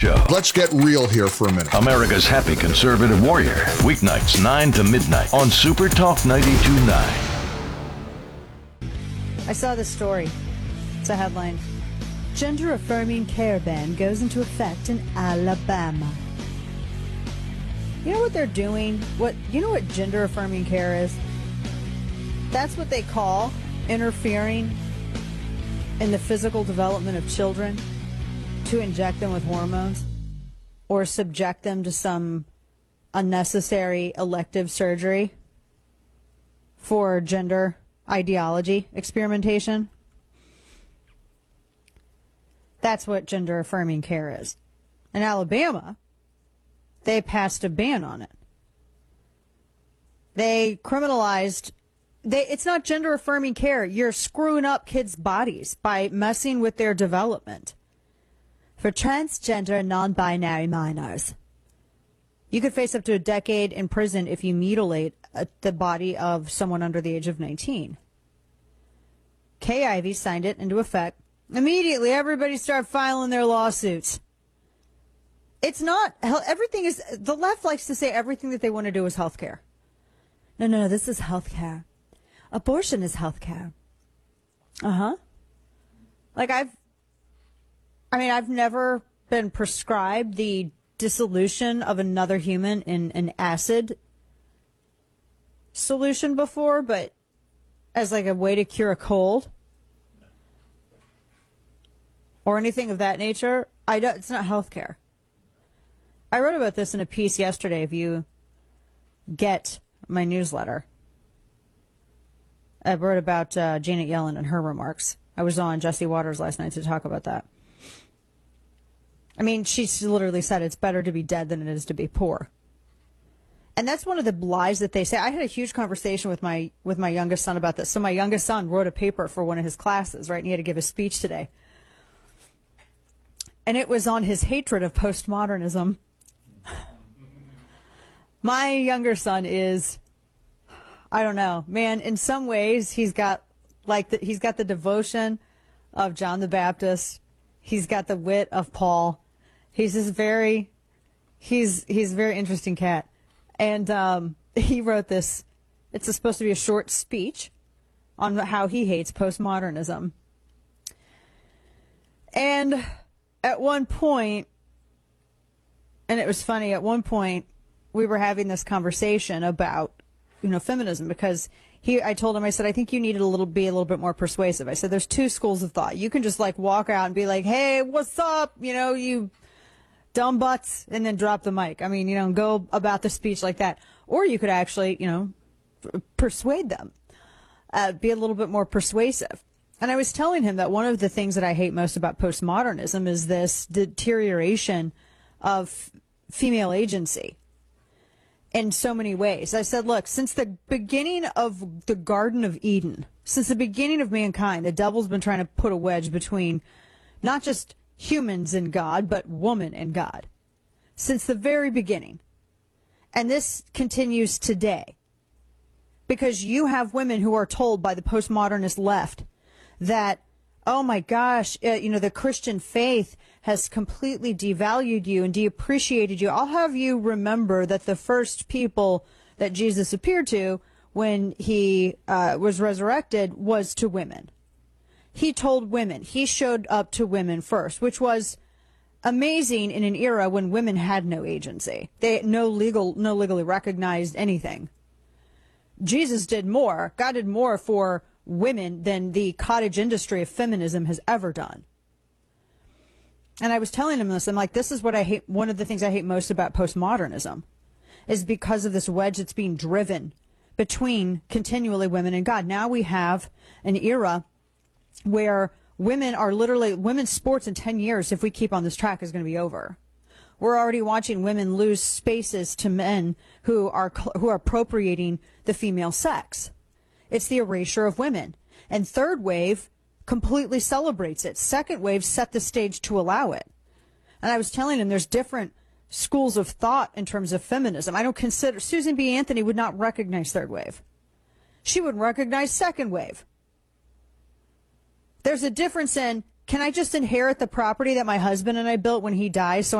Show. Let's get real here for a minute. America's happy conservative warrior. Weeknights 9 to midnight on Super Talk 92.9. I saw this story. It's a headline. Gender-affirming care ban goes into effect in Alabama. You know what they're doing? You know what gender-affirming care is? That's what they call interfering in the physical development of children to inject them with hormones or subject them to some unnecessary elective surgery for gender ideology experimentation. That's what gender-affirming care is. In Alabama, they passed a ban on it. They criminalized... It's not gender-affirming care. You're screwing up kids' bodies by messing with their development. For transgender and non-binary minors, you could face up to a decade in prison if you mutilate the body of someone under the age of 19. Kay Ivey signed it into effect. Immediately, everybody started filing their lawsuits. It's not... Everything is... The left likes to say everything that they want to do is health care. No, this is health care. Abortion is health care. Like, I've never been prescribed the dissolution of another human in an acid solution before, but as like a way to cure a cold or anything of that nature, it's not health care. I wrote about this in a piece yesterday. If you get my newsletter, I wrote about Janet Yellen and her remarks. I was on Jesse Waters last night to talk about that. I mean, she literally said it's better to be dead than it is to be poor. And that's one of the lies that they say. I had a huge conversation with my youngest son about this. So my youngest son wrote a paper for one of his classes, right? And he had to give a speech today. And it was on his hatred of postmodernism. My younger son is, I don't know, man, in some ways he's got he's got the devotion of John the Baptist. He's got the wit of Paul. He's a very interesting cat. And he wrote this. It's supposed to be a short speech on how he hates postmodernism. And at one point, and it was funny, at one point we were having this conversation about, feminism, because I told him, I said, I think you need to be a little bit more persuasive. I said, there's two schools of thought. You can just walk out and be like, hey, what's up? You dumb butts, and then drop the mic. I mean, go about the speech like that. Or you could actually, persuade them, be a little bit more persuasive. And I was telling him that one of the things that I hate most about postmodernism is this deterioration of female agency in so many ways. I said, look, since the beginning of the Garden of Eden, since the beginning of mankind, the devil's been trying to put a wedge between not just humans and God, but woman and God. Since the very beginning. And this continues today. Because you have women who are told by the postmodernist left that, oh my gosh, the Christian faith has completely devalued you and deappreciated you. I'll have you remember that the first people that Jesus appeared to when he was resurrected was to women. He told women. He showed up to women first, which was amazing in an era when women had no agency. They had no legally recognized anything. Jesus did more. God did more for women than the cottage industry of feminism has ever done. And I was telling him this. I'm like, this is what I hate. One of the things I hate most about postmodernism is because of this wedge that's being driven between continually women and God. Now we have an era where women's sports in 10 years, if we keep on this track, is going to be over. We're already watching women lose spaces to men who are appropriating the female sex. It's the erasure of women. And third wave completely celebrates it. Second wave set the stage to allow it. And I was telling him there's different schools of thought in terms of feminism. I don't consider... Susan B. Anthony would not recognize third wave. She would recognize second wave. There's a difference in, can I just inherit the property that my husband and I built when he dies so